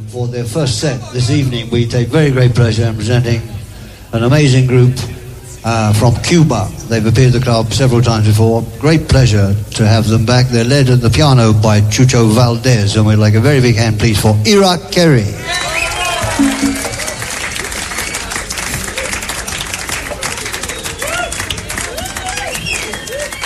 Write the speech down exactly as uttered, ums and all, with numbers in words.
for their first set this evening. We take very great pleasure in presenting an amazing group uh, from Cuba. They've appeared at the club several times before. Great pleasure to have them back. They're led at the piano by Chucho Valdez, and we'd like a very big hand, please, for Ira Kerry.